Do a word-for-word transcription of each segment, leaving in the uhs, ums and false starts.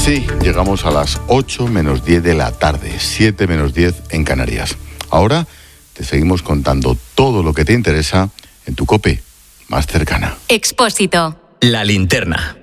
Así llegamos a las ocho menos diez de la tarde, siete menos diez en Canarias. Ahora te seguimos contando todo lo que te interesa en tu COPE más cercana. Expósito. La linterna.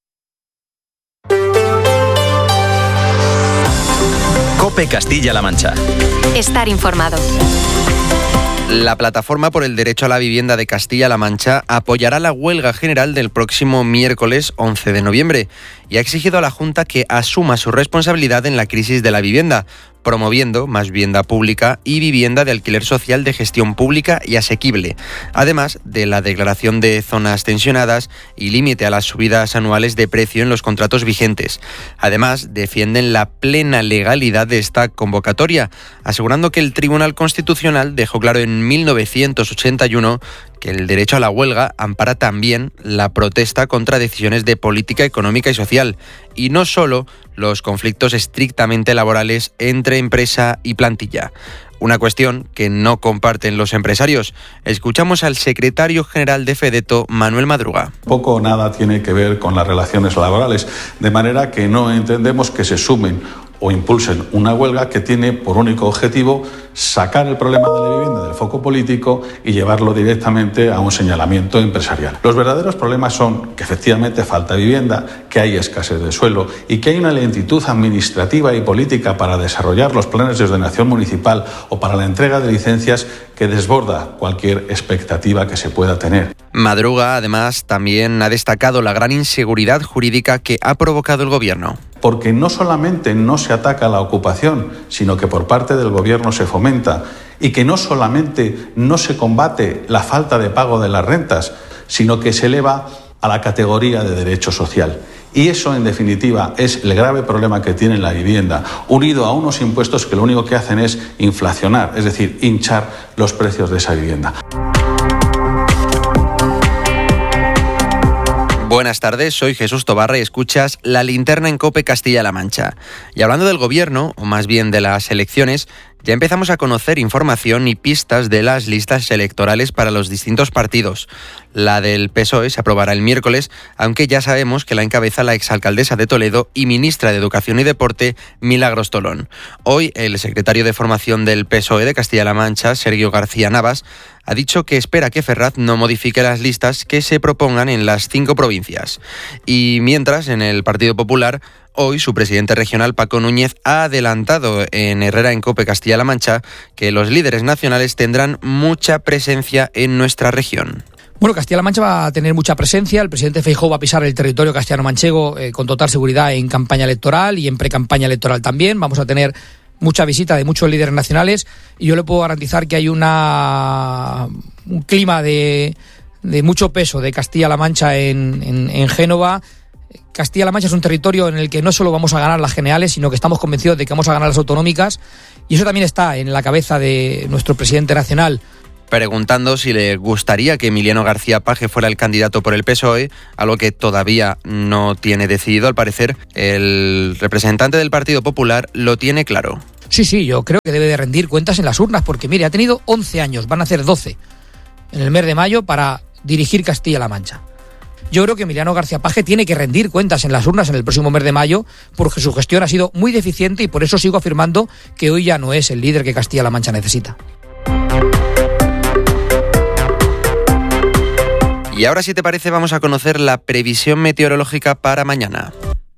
COPE Castilla-La Mancha. Estar informado. La Plataforma por el Derecho a la Vivienda de Castilla-La Mancha apoyará la huelga general del próximo miércoles once de noviembre y ha exigido a la Junta que asuma su responsabilidad en la crisis de la vivienda, promoviendo más vivienda pública y vivienda de alquiler social de gestión pública y asequible, además de la declaración de zonas tensionadas y límite a las subidas anuales de precio en los contratos vigentes. Además, defienden la plena legalidad de esta convocatoria, asegurando que el Tribunal Constitucional dejó claro en mil novecientos ochenta y uno que el derecho a la huelga ampara también la protesta contra decisiones de política económica y social, y no solo los conflictos estrictamente laborales entre empresa y plantilla. Una cuestión que no comparten los empresarios. Escuchamos al secretario general de Fedeto, Manuel Madruga. Poco o nada tiene que ver con las relaciones laborales, de manera que no entendemos que se sumen o impulsen una huelga que tiene por único objetivo sacar el problema de la vivienda del foco político y llevarlo directamente a un señalamiento empresarial. Los verdaderos problemas son que efectivamente falta vivienda, que hay escasez de suelo y que hay una lentitud administrativa y política para desarrollar los planes de ordenación municipal o para la entrega de licencias que desborda cualquier expectativa que se pueda tener. Madruga, además, también ha destacado la gran inseguridad jurídica que ha provocado el Gobierno. Porque no solamente no se ataca la ocupación, sino que por parte del Gobierno se fomenta, y que no solamente no se combate la falta de pago de las rentas, sino que se eleva a la categoría de derecho social. Y eso, en definitiva, es el grave problema que tiene la vivienda, unido a unos impuestos que lo único que hacen es inflacionar, es decir, hinchar los precios de esa vivienda. Buenas tardes, soy Jesús Tobarra y escuchas La Linterna en COPE Castilla-La Mancha. Y hablando del Gobierno, o más bien de las elecciones, ya empezamos a conocer información y pistas de las listas electorales para los distintos partidos. La del P S O E se aprobará el miércoles, aunque ya sabemos que la encabeza la exalcaldesa de Toledo y ministra de Educación y Deporte, Milagros Tolón. Hoy, el secretario de Formación del P S O E de Castilla-La Mancha, Sergio García Navas, ha dicho que espera que Ferraz no modifique las listas que se propongan en las cinco provincias. Y mientras, en el Partido Popular, hoy su presidente regional, Paco Núñez, ha adelantado en Herrera en COPE Castilla-La Mancha que los líderes nacionales tendrán mucha presencia en nuestra región. Bueno, Castilla-La Mancha va a tener mucha presencia. El presidente Feijóo va a pisar el territorio castellano-manchego eh, con total seguridad en campaña electoral y en pre-campaña electoral también. Vamos a tener mucha visita de muchos líderes nacionales y yo le puedo garantizar que hay una un clima de, de mucho peso de Castilla-La Mancha en, en, en Génova. Castilla-La Mancha es un territorio en el que no solo vamos a ganar las generales, sino que estamos convencidos de que vamos a ganar las autonómicas, y eso también está en la cabeza de nuestro presidente nacional. Preguntando si le gustaría que Emiliano García Paje fuera el candidato por el P S O E, algo que todavía no tiene decidido. Al parecer, el representante del Partido Popular lo tiene claro. Sí, sí, yo creo que debe de rendir cuentas en las urnas, porque mire, ha tenido once años, van a hacer doce en el mes de mayo para dirigir Castilla-La Mancha. Yo creo que Emiliano García Paje tiene que rendir cuentas en las urnas en el próximo mes de mayo, porque su gestión ha sido muy deficiente y por eso sigo afirmando que hoy ya no es el líder que Castilla-La Mancha necesita. Y ahora, si te parece, vamos a conocer la previsión meteorológica para mañana.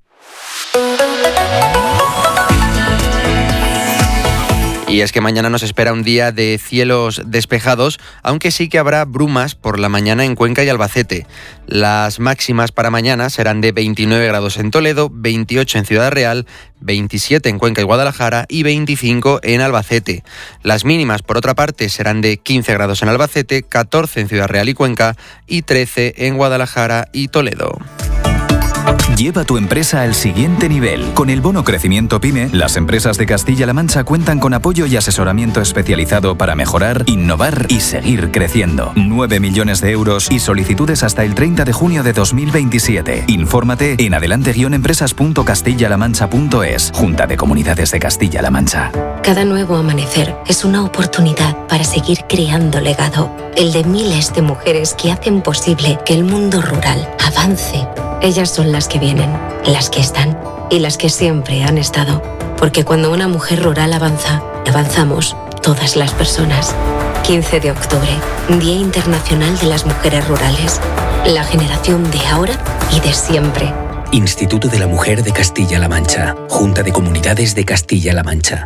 Y es que mañana nos espera un día de cielos despejados, aunque sí que habrá brumas por la mañana en Cuenca y Albacete. Las máximas para mañana serán de veintinueve grados en Toledo, veintiocho en Ciudad Real, veintisiete en Cuenca y Guadalajara y veinticinco en Albacete. Las mínimas, por otra parte, serán de quince grados en Albacete, catorce en Ciudad Real y Cuenca y trece en Guadalajara y Toledo. Lleva tu empresa al siguiente nivel. Con el bono Crecimiento PYME, las empresas de Castilla-La Mancha cuentan con apoyo y asesoramiento especializado para mejorar, innovar y seguir creciendo. nueve millones de euros y solicitudes hasta el treinta de junio de dos mil veintisiete. Infórmate en adelante guion empresas punto castilla la mancha punto es. Junta de Comunidades de Castilla-La Mancha. Cada nuevo amanecer es una oportunidad para seguir creando legado. El de miles de mujeres que hacen posible que el mundo rural avance. Ellas son las que vienen, las que están y las que siempre han estado. Porque cuando una mujer rural avanza, avanzamos todas las personas. quince de octubre, Día Internacional de las Mujeres Rurales. La generación de ahora y de siempre. Instituto de la Mujer de Castilla-La Mancha. Junta de Comunidades de Castilla-La Mancha.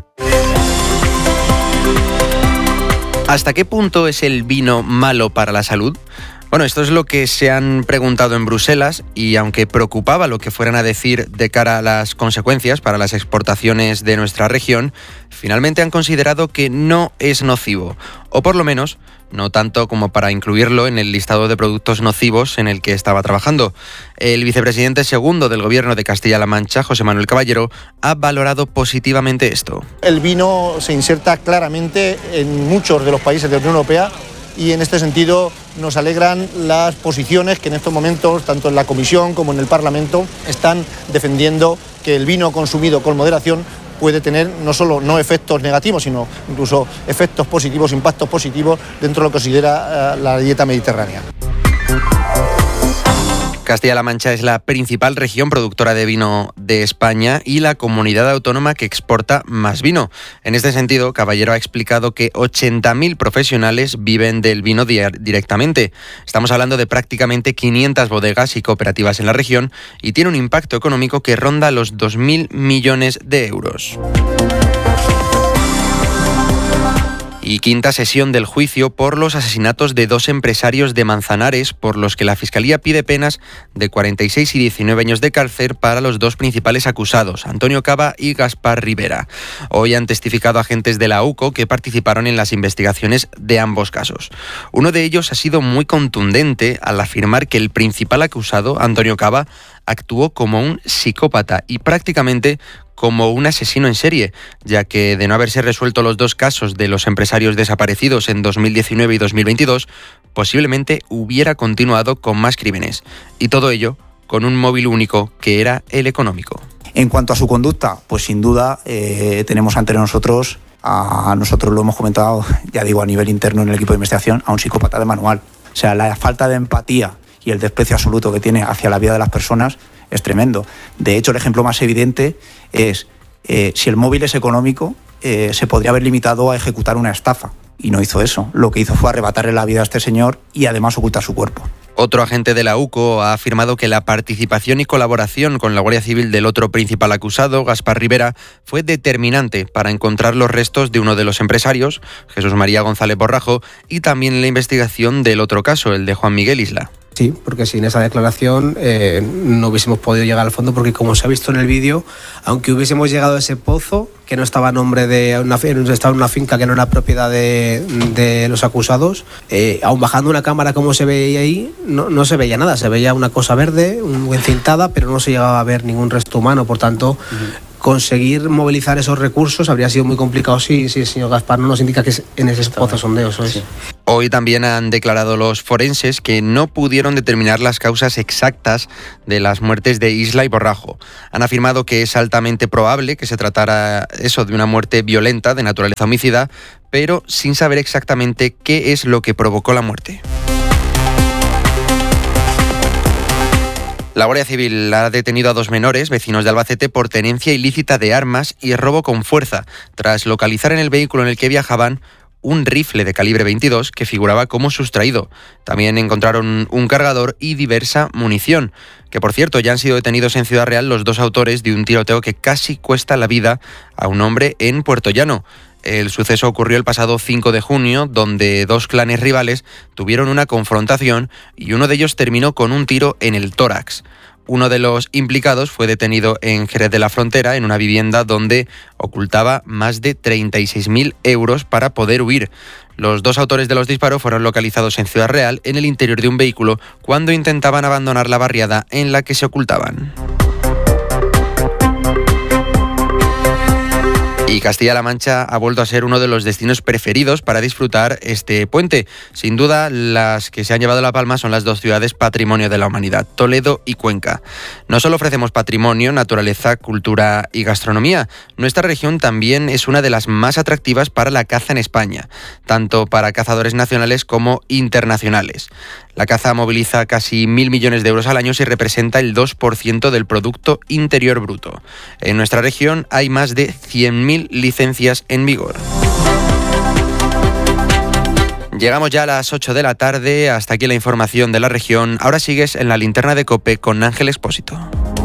¿Hasta qué punto es el vino malo para la salud? Bueno, esto es lo que se han preguntado en Bruselas y aunque preocupaba lo que fueran a decir de cara a las consecuencias para las exportaciones de nuestra región, finalmente han considerado que no es nocivo, o por lo menos no tanto como para incluirlo en el listado de productos nocivos en el que estaba trabajando. El vicepresidente segundo del Gobierno de Castilla-La Mancha, José Manuel Caballero, ha valorado positivamente esto. El vino se inserta claramente en muchos de los países de la Unión Europea y en este sentido nos alegran las posiciones que en estos momentos, tanto en la Comisión como en el Parlamento, están defendiendo que el vino consumido con moderación puede tener no solo no efectos negativos, sino incluso efectos positivos, impactos positivos dentro de lo que considera uh, la dieta mediterránea. Castilla-La Mancha es la principal región productora de vino de España y la comunidad autónoma que exporta más vino. En este sentido, Caballero ha explicado que ochenta mil profesionales viven del vino di- directamente. Estamos hablando de prácticamente quinientas bodegas y cooperativas en la región y tiene un impacto económico que ronda los dos mil millones de euros. Y quinta sesión del juicio por los asesinatos de dos empresarios de Manzanares, por los que la Fiscalía pide penas de cuarenta y seis y diecinueve años de cárcel para los dos principales acusados, Antonio Caba y Gaspar Rivera. Hoy han testificado agentes de la U C O que participaron en las investigaciones de ambos casos. Uno de ellos ha sido muy contundente al afirmar que el principal acusado, Antonio Caba, actuó como un psicópata y prácticamente como un asesino en serie, ya que de no haberse resuelto los dos casos de los empresarios desaparecidos en dos mil diecinueve y dos mil veintidós, posiblemente hubiera continuado con más crímenes. Y todo ello con un móvil único que era el económico. En cuanto a su conducta, pues sin duda eh, tenemos ante nosotros, a nosotros lo hemos comentado, ya digo, a nivel interno en el equipo de investigación, a un psicópata de manual. O sea, la falta de empatía y el desprecio absoluto que tiene hacia la vida de las personas es tremendo. De hecho, el ejemplo más evidente es, eh, si el móvil es económico, eh, se podría haber limitado a ejecutar una estafa. Y no hizo eso. Lo que hizo fue arrebatarle la vida a este señor y además ocultar su cuerpo. Otro agente de la U C O ha afirmado que la participación y colaboración con la Guardia Civil del otro principal acusado, Gaspar Rivera, fue determinante para encontrar los restos de uno de los empresarios, Jesús María González Borrajo, y también la investigación del otro caso, el de Juan Miguel Isla. Sí, porque sin esa declaración eh, no hubiésemos podido llegar al fondo, porque como se ha visto en el vídeo, aunque hubiésemos llegado a ese pozo, que no estaba a nombre de una, estaba en una finca que no era propiedad de, de los acusados, eh, aun bajando una cámara como se veía ahí, no, no se veía nada, se veía una cosa verde, un encintada, pero no se llegaba a ver ningún resto humano, por tanto, uh-huh. Conseguir movilizar esos recursos habría sido muy complicado si, si el señor Gaspar no nos indica que es en ese pozo sondeo. Eso es. Sí. Hoy también han declarado los forenses que no pudieron determinar las causas exactas de las muertes de Isla y Borrajo. Han afirmado que es altamente probable que se tratara eso de una muerte violenta de naturaleza homicida, pero sin saber exactamente qué es lo que provocó la muerte. La Guardia Civil ha detenido a dos menores, vecinos de Albacete, por tenencia ilícita de armas y robo con fuerza, tras localizar en el vehículo en el que viajaban un rifle de calibre veintidós que figuraba como sustraído. También encontraron un cargador y diversa munición, que por cierto ya han sido detenidos en Ciudad Real los dos autores de un tiroteo que casi cuesta la vida a un hombre en Puerto Llano. El suceso ocurrió el pasado cinco de junio, donde dos clanes rivales tuvieron una confrontación y uno de ellos terminó con un tiro en el tórax. Uno de los implicados fue detenido en Jerez de la Frontera, en una vivienda donde ocultaba más de treinta y seis mil euros para poder huir. Los dos autores de los disparos fueron localizados en Ciudad Real, en el interior de un vehículo, cuando intentaban abandonar la barriada en la que se ocultaban. Y Castilla-La Mancha ha vuelto a ser uno de los destinos preferidos para disfrutar este puente. Sin duda, las que se han llevado la palma son las dos ciudades patrimonio de la humanidad, Toledo y Cuenca. No solo ofrecemos patrimonio, naturaleza, cultura y gastronomía, nuestra región también es una de las más atractivas para la caza en España, tanto para cazadores nacionales como internacionales. La caza moviliza casi mil millones de euros al año y representa el dos por ciento del Producto Interior Bruto. En nuestra región hay más de cien mil licencias en vigor. Llegamos ya a las ocho de la tarde, hasta aquí la información de la región. Ahora sigues en la linterna de COPE con Ángel Expósito.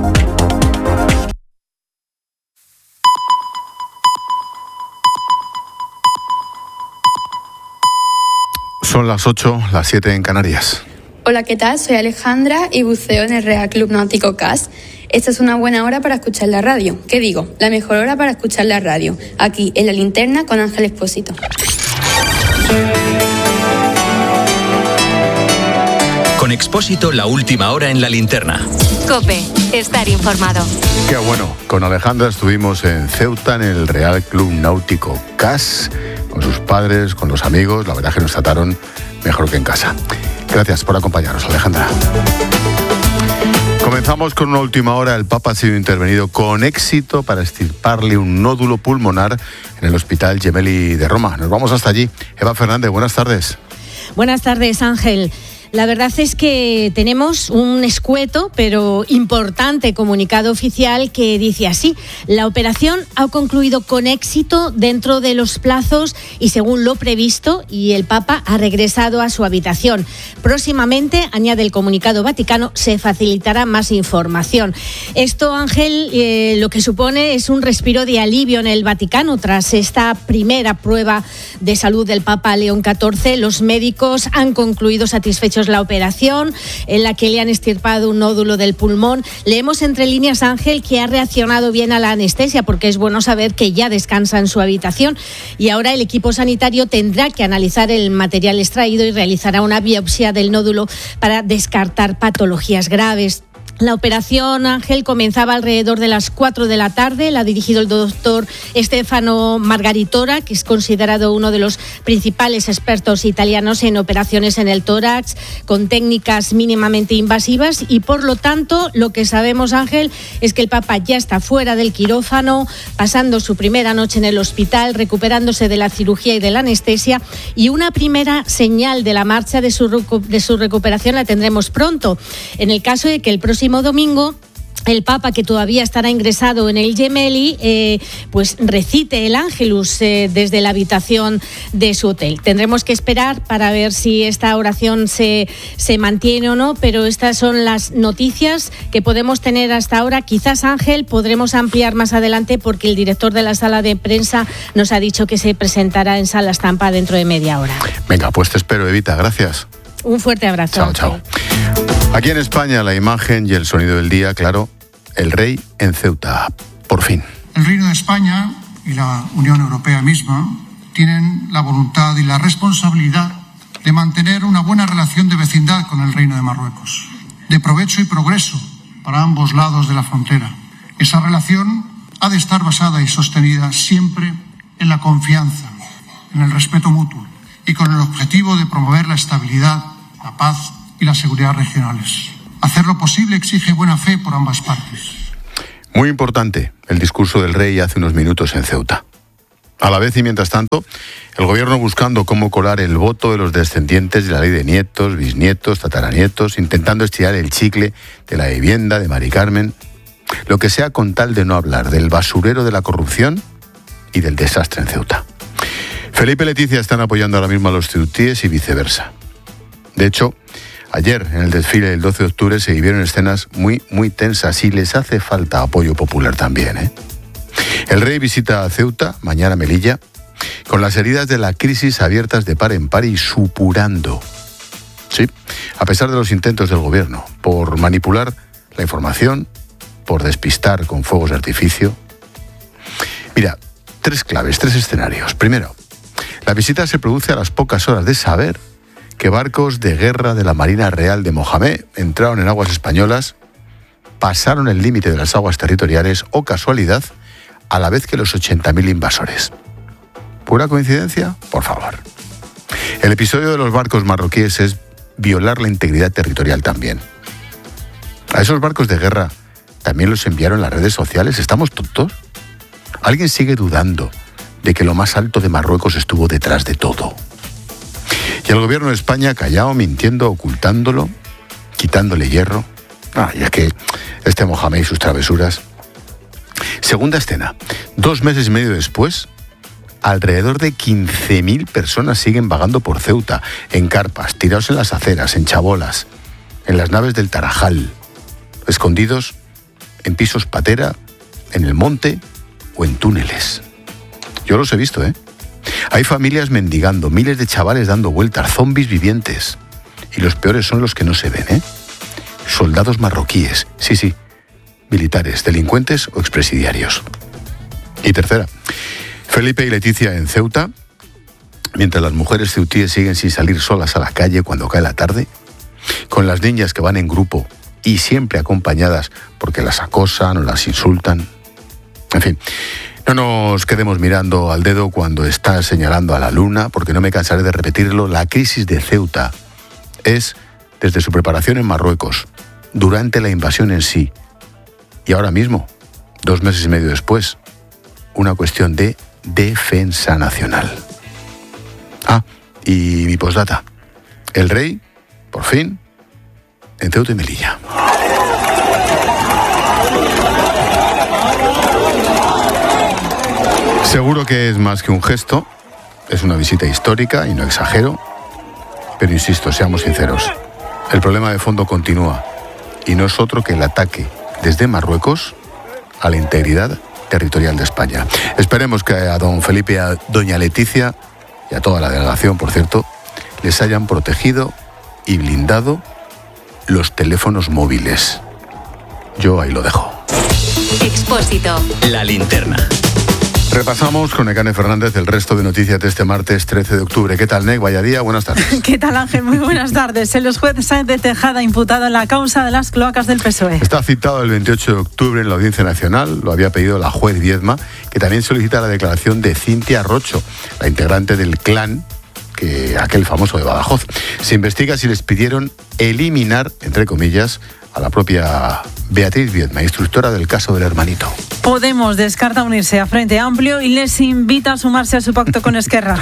Son las ocho, las siete en Canarias. Hola, ¿qué tal? Soy Alejandra y buceo en el Real Club Náutico C A S. Esta es una buena hora para escuchar la radio. ¿Qué digo? La mejor hora para escuchar la radio. Aquí, en la linterna, con Ángel Expósito. Con Expósito, la última hora en la linterna. COPE, estar informado. Qué bueno, con Alejandra estuvimos en Ceuta, en el Real Club Náutico C A S, con sus padres, con los amigos. La verdad es que nos trataron mejor que en casa. Gracias por acompañarnos, Alejandra. Comenzamos con una última hora. El Papa ha sido intervenido con éxito para extirparle un nódulo pulmonar en el Hospital Gemelli de Roma. Nos vamos hasta allí. Eva Fernández, buenas tardes. Buenas tardes, Ángel. La verdad es que tenemos un escueto pero importante comunicado oficial que dice así: la operación ha concluido con éxito dentro de los plazos y según lo previsto, y el Papa ha regresado a su habitación. Próximamente, añade el comunicado vaticano, se facilitará más información. Esto, Ángel, eh, lo que supone es un respiro de alivio en el Vaticano tras esta primera prueba de salud del Papa León catorce. Los médicos han concluido satisfechos la operación en la que le han extirpado un nódulo del pulmón. Leemos entre líneas, Ángel, que ha reaccionado bien a la anestesia, porque es bueno saber que ya descansa en su habitación, y ahora el equipo sanitario tendrá que analizar el material extraído y realizará una biopsia del nódulo para descartar patologías graves. La operación, Ángel, comenzaba alrededor de las cuatro de la tarde. La ha dirigido el doctor Stefano Margaritora, que es considerado uno de los principales expertos italianos en operaciones en el tórax, con técnicas mínimamente invasivas, y por lo tanto lo que sabemos, Ángel, es que el Papa ya está fuera del quirófano, pasando su primera noche en el hospital, recuperándose de la cirugía y de la anestesia, y una primera señal de la marcha de su, recu- de su recuperación la tendremos pronto. En el caso de que el próximo domingo el Papa, que todavía estará ingresado en el Gemelli, eh, pues recite el Ángelus eh, desde la habitación de su hotel. Tendremos que esperar para ver si esta oración se, se mantiene o no, pero estas son las noticias que podemos tener hasta ahora. Quizás, Ángel, podremos ampliar más adelante, porque el director de la sala de prensa nos ha dicho que se presentará en Sala Estampa dentro de media hora. Venga, pues te espero, Evita. Gracias. Un fuerte abrazo. Chao, chao. Aquí en España, la imagen y el sonido del día, claro, el rey en Ceuta, por fin. El Reino de España y la Unión Europea misma tienen la voluntad y la responsabilidad de mantener una buena relación de vecindad con el Reino de Marruecos, de provecho y progreso para ambos lados de la frontera. Esa relación ha de estar basada y sostenida siempre en la confianza, en el respeto mutuo y con el objetivo de promover la estabilidad, la paz y la seguridad regionales. Hacerlo posible exige buena fe por ambas partes. Muy importante el discurso del rey hace unos minutos en Ceuta. A la vez y mientras tanto, el gobierno buscando cómo colar el voto de los descendientes de la ley de nietos, bisnietos, tataranietos, intentando estirar el chicle de la vivienda de Mari Carmen, lo que sea con tal de no hablar del basurero de la corrupción y del desastre en Ceuta. Felipe y Leticia están apoyando ahora mismo a los ceutíes y viceversa. De hecho, ayer, en el desfile del doce de octubre, se vivieron escenas muy, muy tensas, y les hace falta apoyo popular también, ¿eh? El rey visita a Ceuta, mañana Melilla, con las heridas de la crisis abiertas de par en par y supurando. Sí, a pesar de los intentos del gobierno por manipular la información, por despistar con fuegos de artificio. Mira, tres claves, tres escenarios. Primero, la visita se produce a las pocas horas de saber que barcos de guerra de la Marina Real de Mohamed entraron en aguas españolas, pasaron el límite de las aguas territoriales o, casualidad, a la vez que los ochenta mil invasores. ¿Pura coincidencia? Por favor. El episodio de los barcos marroquíes es violar la integridad territorial también. A esos barcos de guerra también los enviaron las redes sociales. ¿Estamos tontos? ¿Alguien sigue dudando de que lo más alto de Marruecos estuvo detrás de todo? Y el gobierno de España callado, mintiendo, ocultándolo, quitándole hierro. Ah, ya que este Mohamed y sus travesuras. Segunda escena. Dos meses y medio después, alrededor de quince mil personas siguen vagando por Ceuta, en carpas, tirados en las aceras, en chabolas, en las naves del Tarajal, escondidos en pisos patera, en el monte o en túneles. Yo los he visto, ¿eh? Hay familias mendigando, miles de chavales dando vueltas, zombies vivientes. Y los peores son los que no se ven, ¿eh? Soldados marroquíes, sí, sí, militares, delincuentes o expresidiarios. Y tercera, Felipe y Leticia en Ceuta, mientras las mujeres ceutíes siguen sin salir solas a la calle cuando cae la tarde, con las niñas que van en grupo y siempre acompañadas porque las acosan o las insultan. En fin, no nos quedemos mirando al dedo cuando está señalando a la luna, porque no me cansaré de repetirlo, la crisis de Ceuta es desde su preparación en Marruecos, durante la invasión en sí, y ahora mismo, dos meses y medio después, una cuestión de defensa nacional. Ah, y mi postdata. El rey, por fin, en Ceuta y Melilla. Seguro que es más que un gesto, es una visita histórica y no exagero, pero insisto, seamos sinceros, el problema de fondo continúa y no es otro que el ataque desde Marruecos a la integridad territorial de España. Esperemos que a don Felipe y a doña Leticia, y a toda la delegación, por cierto, les hayan protegido y blindado los teléfonos móviles. Yo ahí lo dejo. Expósito. La linterna. Repasamos con Nekane Fernández el resto de noticias de este martes trece de octubre. ¿Qué tal, Nek? Vaya día, buenas tardes. ¿Qué tal, Ángel? Muy buenas tardes. El juez Sáenz de Tejada imputado en la causa de las cloacas del P S O E. Está citado el veintiocho de octubre en la Audiencia Nacional. Lo había pedido la juez Viedma, que también solicita la declaración de Cintia Rocho, la integrante del clan, que aquel famoso de Badajoz. Se investiga si les pidieron eliminar, entre comillas, a la propia Beatriz Viedma, instructora del caso del hermanito. Podemos descarta unirse a Frente Amplio y les invita a sumarse a su pacto con Esquerra.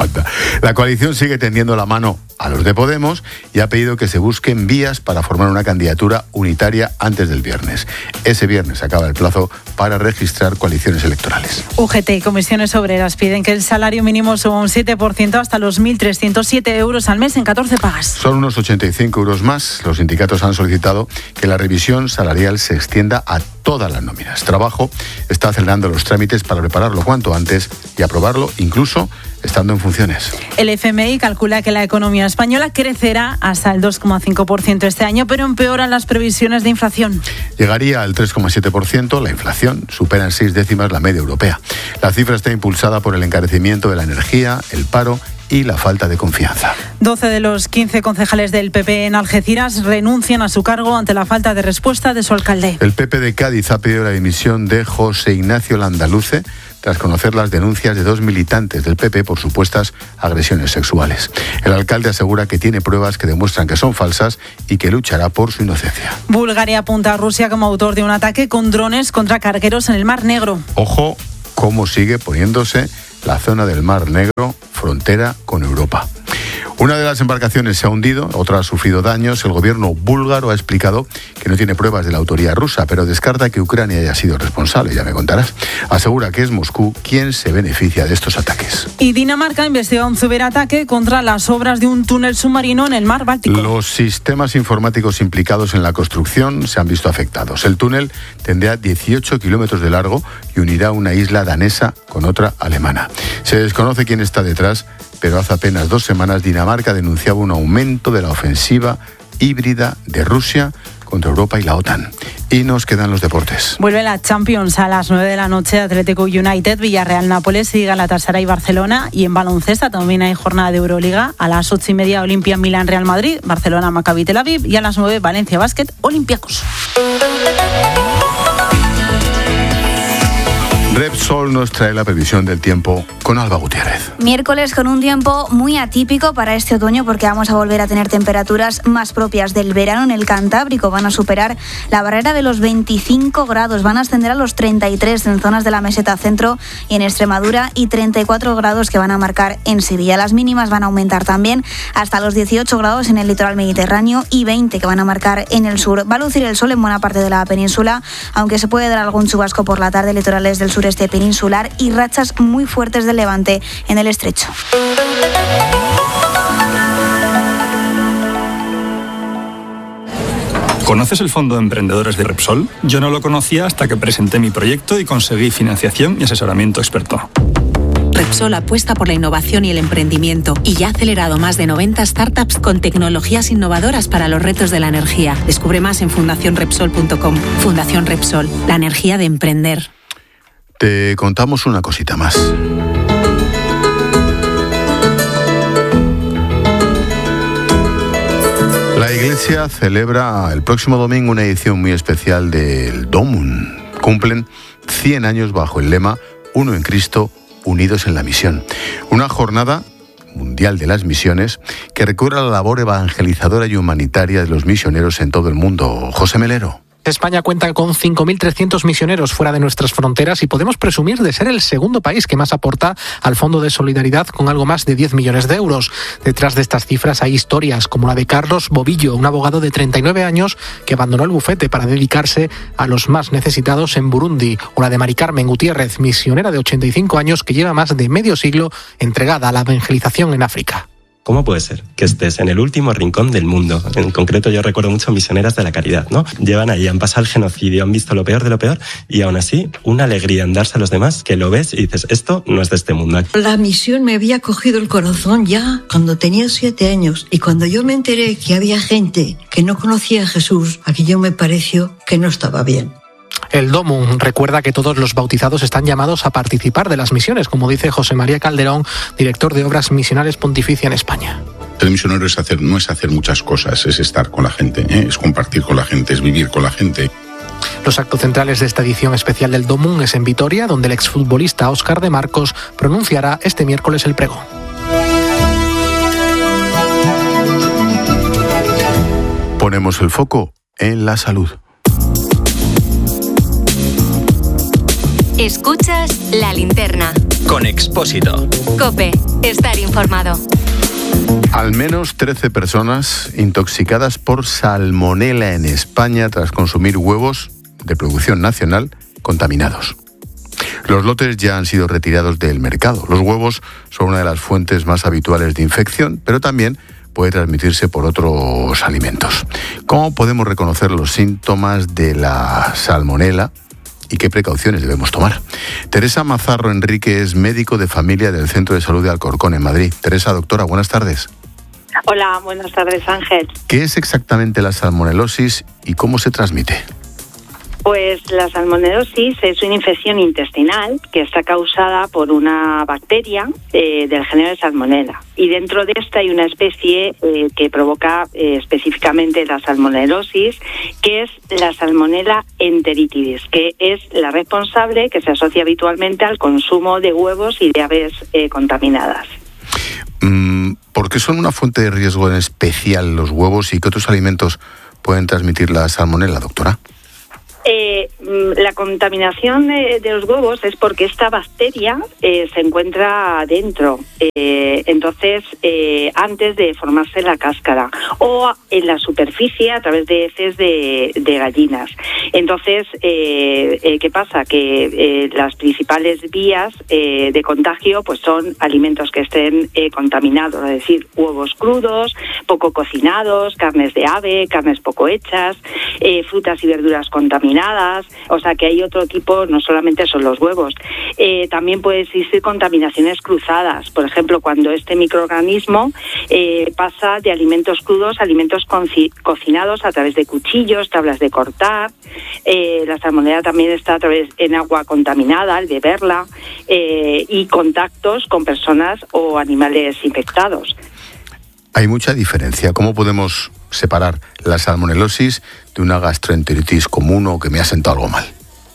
La coalición sigue tendiendo la mano a los de Podemos y ha pedido que se busquen vías para formar una candidatura unitaria antes del viernes. Ese viernes acaba el plazo para registrar coaliciones electorales. U G T y Comisiones Obreras piden que el salario mínimo suba un siete por ciento hasta los mil trescientos siete euros al mes en catorce pagas. Son unos ochenta y cinco euros más. Los sindicatos han solicitado que la revisión salarial se extienda a todas las nóminas. Trabajo está acelerando los trámites para prepararlo cuanto antes y aprobarlo incluso estando en funciones. El F M I calcula que la economía española crecerá hasta el dos coma cinco por ciento este año, pero empeoran las previsiones de inflación. Llegaría al tres coma siete por ciento, la inflación supera en seis décimas la media europea. La cifra está impulsada por el encarecimiento de la energía, el paro y la falta de confianza. doce de los quince concejales del P P en Algeciras renuncian a su cargo ante la falta de respuesta de su alcalde. El P P de Cádiz ha pedido la dimisión de José Ignacio Landaluce tras conocer las denuncias de dos militantes del P P por supuestas agresiones sexuales. El alcalde asegura que tiene pruebas que demuestran que son falsas y que luchará por su inocencia. Bulgaria apunta a Rusia como autor de un ataque con drones contra cargueros en el Mar Negro. Ojo cómo sigue poniéndose la zona del Mar Negro, frontera con Europa. Una de las embarcaciones se ha hundido, otra ha sufrido daños. El gobierno búlgaro ha explicado que no tiene pruebas de la autoría rusa, pero descarta que Ucrania haya sido responsable, ya me contarás. Asegura que es Moscú quien se beneficia de estos ataques. Y Dinamarca investiga un ciberataque contra las obras de un túnel submarino en el mar Báltico. Los sistemas informáticos implicados en la construcción se han visto afectados. El túnel tendrá dieciocho kilómetros de largo y unirá una isla danesa con otra alemana. Se desconoce quién está detrás, pero hace apenas dos semanas Dinamarca denunciaba un aumento de la ofensiva híbrida de Rusia contra Europa y la OTAN. Y nos quedan los deportes. Vuelve la Champions a las nueve de la noche, Atlético United, Villarreal, Nápoles y Galatasaray, Barcelona. Y en baloncesto también hay jornada de Euroliga. A las ocho y media, Olimpia, Milán, Real Madrid, Barcelona, Maccabi, Tel Aviv. Y a las nueve, Valencia, Básquet, Olympiacos. Repsol Repsol nos trae la previsión del tiempo con Alba Gutiérrez. Miércoles con un tiempo muy atípico para este otoño porque vamos a volver a tener temperaturas más propias del verano. En el Cantábrico van a superar la barrera de los veinticinco grados, van a ascender a los treinta y tres en zonas de la meseta centro y en Extremadura y treinta y cuatro grados que van a marcar en Sevilla. Las mínimas van a aumentar también hasta los dieciocho grados en el litoral mediterráneo y veinte que van a marcar en el sur. Va a lucir el sol en buena parte de la península, aunque se puede dar algún chubasco por la tarde, litorales del sureste peninsular y rachas muy fuertes del levante en el estrecho. ¿Conoces el Fondo de Emprendedores de Repsol? Yo no lo conocía hasta que presenté mi proyecto y conseguí financiación y asesoramiento experto. Repsol apuesta por la innovación y el emprendimiento y ya ha acelerado más de noventa startups con tecnologías innovadoras para los retos de la energía. Descubre más en fundación repsol punto com. Fundación Repsol, la energía de emprender. Te contamos una cosita más. La Iglesia celebra el próximo domingo una edición muy especial del Domum. Cumplen cien años bajo el lema Uno en Cristo, unidos en la misión. Una jornada mundial de las misiones que recuerda la labor evangelizadora y humanitaria de los misioneros en todo el mundo. José Melero. España cuenta con cinco mil trescientos misioneros fuera de nuestras fronteras y podemos presumir de ser el segundo país que más aporta al Fondo de Solidaridad con algo más de diez millones de euros. Detrás de estas cifras hay historias como la de Carlos Bobillo, un abogado de treinta y nueve años que abandonó el bufete para dedicarse a los más necesitados en Burundi, o la de Mari Carmen Gutiérrez, misionera de ochenta y cinco años que lleva más de medio siglo entregada a la evangelización en África. ¿Cómo puede ser que estés en el último rincón del mundo? En concreto, yo recuerdo mucho misioneras de la caridad, ¿no? Llevan ahí, han pasado el genocidio, han visto lo peor de lo peor y aún así una alegría en darse a los demás que lo ves y dices, esto no es de este mundo. La misión me había cogido el corazón ya cuando tenía siete años y cuando yo me enteré que había gente que no conocía a Jesús, aquello me pareció que no estaba bien. El Domum recuerda que todos los bautizados están llamados a participar de las misiones, como dice José María Calderón, director de Obras Misionales Pontificia en España. El misionero es hacer, no es hacer muchas cosas, es estar con la gente, ¿eh? Es compartir con la gente, es vivir con la gente. Los actos centrales de esta edición especial del Domum es en Vitoria, donde el exfutbolista Óscar de Marcos pronunciará este miércoles el pregón. Ponemos el foco en la salud. Escuchas La Linterna. Con Expósito. COPE. Estar informado. Al menos trece personas intoxicadas por salmonela en España tras consumir huevos de producción nacional contaminados. Los lotes ya han sido retirados del mercado. Los huevos son una de las fuentes más habituales de infección, pero también puede transmitirse por otros alimentos. ¿Cómo podemos reconocer los síntomas de la salmonela y qué precauciones debemos tomar? Teresa Mazarro Enrique es médico de familia del Centro de Salud de Alcorcón, en Madrid. Teresa, doctora, buenas tardes. Hola, buenas tardes, Ángel. ¿Qué es exactamente la salmonelosis y cómo se transmite? Pues la salmonelosis es una infección intestinal que está causada por una bacteria eh, del género de Salmonella. Y dentro de esta hay una especie eh, que provoca eh, específicamente la salmonelosis, que es la Salmonella enteritidis, que es la responsable que se asocia habitualmente al consumo de huevos y de aves eh, contaminadas. Mm, ¿Por qué son una fuente de riesgo en especial los huevos y qué otros alimentos pueden transmitir la salmonela, doctora? Eh, la contaminación de, de los huevos es porque esta bacteria eh, se encuentra dentro, eh, entonces eh, antes de formarse la cáscara o en la superficie a través de heces de, de gallinas. Entonces, eh, eh, ¿qué pasa? Que eh, las principales vías eh, de contagio pues son alimentos que estén eh, contaminados, es decir, huevos crudos, poco cocinados, carnes de ave, carnes poco hechas, eh, frutas y verduras contaminadas. O sea que hay otro tipo, no solamente son los huevos. Eh, también puede existir contaminaciones cruzadas, por ejemplo, cuando este microorganismo eh, pasa de alimentos crudos a alimentos conci- cocinados a través de cuchillos, tablas de cortar. Eh, la salmonela también está a través en agua contaminada, al beberla, eh, y contactos con personas o animales infectados. Hay mucha diferencia. ¿Cómo podemos separar la salmonelosis de una gastroenteritis común o que me ha sentado algo mal?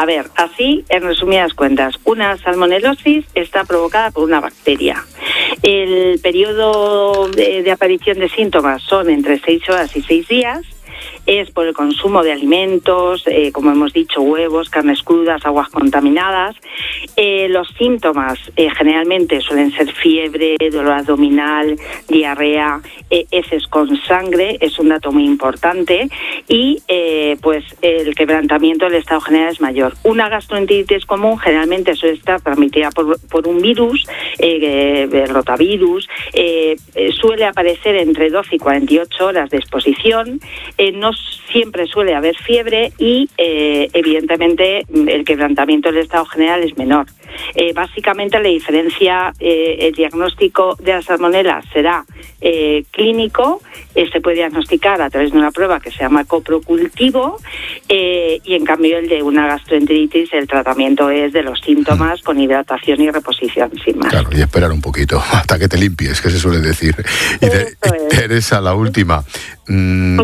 A ver, así, en resumidas cuentas, una salmonelosis está provocada por una bacteria. El periodo de, de aparición de síntomas son entre seis horas y seis días. Es por el consumo de alimentos, eh, como hemos dicho, huevos, carnes crudas, aguas contaminadas. Eh, los síntomas eh, generalmente suelen ser fiebre, dolor abdominal, diarrea, eh, heces con sangre, es un dato muy importante, y eh, pues el quebrantamiento del estado general es mayor. Una gastroenteritis común generalmente suele estar transmitida por, por un virus, eh, el rotavirus, eh, eh, suele aparecer entre doce y cuarenta y ocho horas de exposición, eh, no siempre suele haber fiebre y eh, evidentemente el quebrantamiento del estado general es menor. Eh, básicamente la diferencia, eh, el diagnóstico de la salmonela será eh, clínico, eh, se puede diagnosticar a través de una prueba que se llama coprocultivo, eh, y en cambio el de una gastroenteritis el tratamiento es de los síntomas con hidratación y reposición, sin más. Claro, y esperar un poquito hasta que te limpies, que se suele decir. Y te, Teresa, la última. Mm,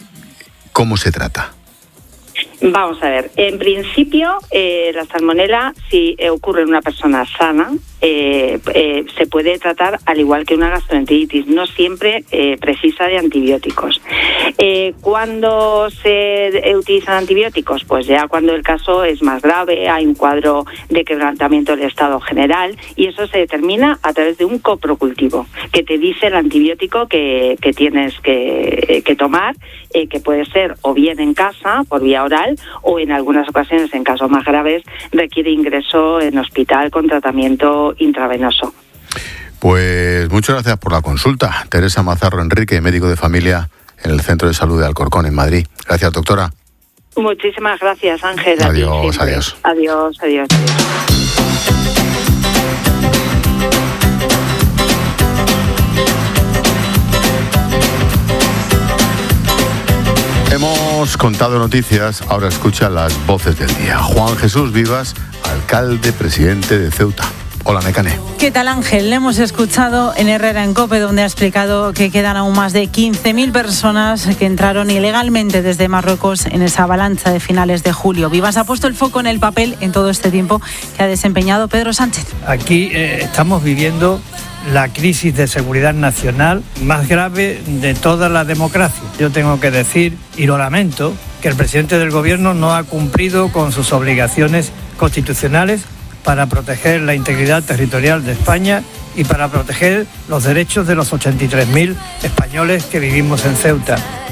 ¿Cómo se trata? Vamos a ver, en principio eh, la salmonela, si eh, ocurre en una persona sana, eh, eh, se puede tratar al igual que una gastroenteritis, no siempre eh, precisa de antibióticos. Eh, ¿Cuándo se eh, utilizan antibióticos? Pues ya cuando el caso es más grave, hay un cuadro de quebrantamiento del estado general, y eso se determina a través de un coprocultivo, que te dice el antibiótico que, que tienes que, que tomar, eh, que puede ser o bien en casa, por vía oral, o en algunas ocasiones, en casos más graves, requiere ingreso en hospital con tratamiento intravenoso. Pues muchas gracias por la consulta. Teresa Mazarro Enrique, médico de familia en el Centro de Salud de Alcorcón, en Madrid. Gracias, doctora. Muchísimas gracias, Ángel. Adiós, adiós. Adiós, adiós, adiós. Hemos contado noticias, ahora escucha las voces del día. Juan Jesús Vivas, alcalde presidente de Ceuta. Hola, Mecane. ¿Qué tal, Ángel? Le hemos escuchado en Herrera en COPE, donde ha explicado que quedan aún más de quince mil personas que entraron ilegalmente desde Marruecos en esa avalancha de finales de julio. Vivas ha puesto el foco en el papel en todo este tiempo que ha desempeñado Pedro Sánchez. Aquí eh, estamos viviendo la crisis de seguridad nacional más grave de toda la democracia. Yo tengo que decir, y lo lamento, que el presidente del Gobierno no ha cumplido con sus obligaciones constitucionales para proteger la integridad territorial de España y para proteger los derechos de los ochenta y tres mil españoles que vivimos en Ceuta.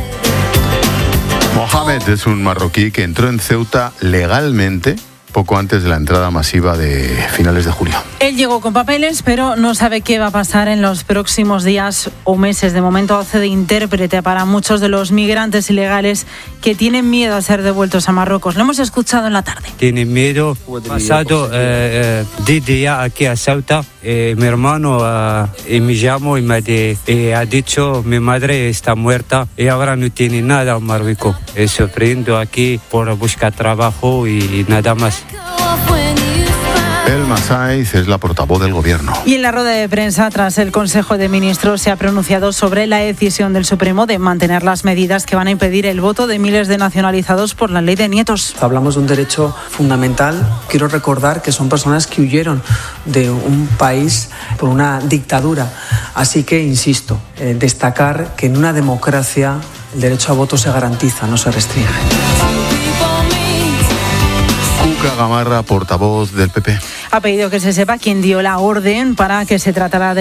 Mohamed es un marroquí que entró en Ceuta legalmente poco antes de la entrada masiva de finales de julio. Él llegó con papeles, pero no sabe qué va a pasar en los próximos días o meses. De momento hace de intérprete para muchos de los migrantes ilegales que tienen miedo a ser devueltos a Marruecos. Lo hemos escuchado en la tarde. Tienen miedo. Pasado eh, diez días aquí a Ceuta, eh, mi hermano eh, me llamó y me de, eh, ha dicho mi madre está muerta y ahora no tiene nada en Marruecos. Eh, sufriendo aquí por buscar trabajo y nada más. El Masaiz es la portavoz del Gobierno. Y en la rueda de prensa, tras el Consejo de Ministros, se ha pronunciado sobre la decisión del Supremo de mantener las medidas que van a impedir el voto de miles de nacionalizados por la ley de nietos. Hablamos de un derecho fundamental. Quiero recordar que son personas que huyeron de un país por una dictadura. Así que, insisto, eh, destacar que en una democracia el derecho a voto se garantiza, no se restringe. Cuca Gamarra, portavoz del P P. Ha pedido que se sepa quién dio la orden para que se tratara de